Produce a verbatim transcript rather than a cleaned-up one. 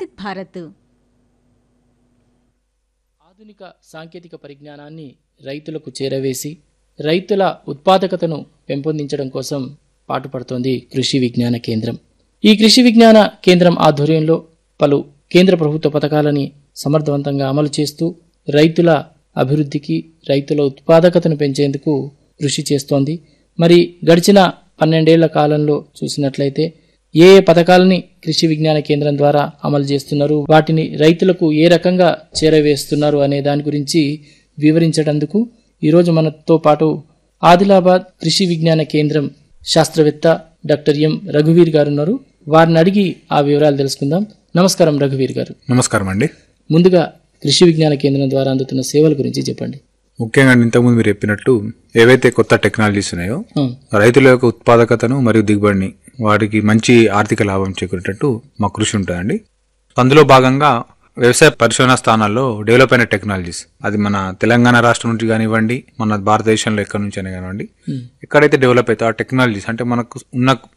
వికసిత్ భారత్. ఆధునిక సాంకేతిక పరిజ్ఞానాన్ని రైతులకు చేరవేసి రైతుల ఉత్పాదకతను పెంపొందించడం కోసం పాటుపడుతోంది కృషి విజ్ఞాన కేంద్రం. ఈ కృషి విజ్ఞాన కేంద్రం ఆధ్వర్యంలో పలు కేంద్ర ప్రభుత్వ పథకాలని సమర్థవంతంగా అమలు చేస్తూ రైతుల అభివృద్ధికి, రైతుల ఉత్పాదకతను పెంచేందుకు కృషి చేస్తోంది. మరి గడిచిన పన్నెండేళ్ల కాలంలో చూసినట్లయితే ఏ ఏ పథకాలని కృషి విజ్ఞాన కేంద్రం ద్వారా అమలు చేస్తున్నారు, వాటిని రైతులకు ఏ రకంగా చేరవేస్తున్నారు అనే దాని గురించి వివరించడందుకు ఈరోజు మనతో పాటు ఆదిలాబాద్ కృషి విజ్ఞాన కేంద్రం శాస్త్రవేత్త డాక్టర్ ఎం రఘువీర్ గారు ఉన్నారు. వారిని అడిగి ఆ వివరాలు తెలుసుకుందాం. నమస్కారం రఘువీర్ గారు. నమస్కారం అండి. ముందుగా కృషి విజ్ఞాన కేంద్రం ద్వారా అందుతున్న సేవల గురించి చెప్పండి. ముఖ్యంగా ఇంతకుముందు మీరు చెప్పినట్టు ఏవైతే కొత్త టెక్నాలజీస్ ఉన్నాయో ఆ, రైతుల యొక్క ఉత్పాదకతను మరియు దిగుబడిని వాటికి మంచి ఆర్థిక లాభం చేకూరేటట్టు మా కృషి ఉంటుందండి. అందులో భాగంగా వ్యవసాయ పరిశోధన స్థానాల్లో డెవలప్ అయిన టెక్నాలజీస్, అది మన తెలంగాణ రాష్ట్రం నుంచి కానివ్వండి, మన భారతదేశంలో ఎక్కడి నుంచి అయినా కానివ్వండి, ఎక్కడైతే డెవలప్ అవుతాయో ఆ టెక్నాలజీస్ అంటే మనకు ఉన్న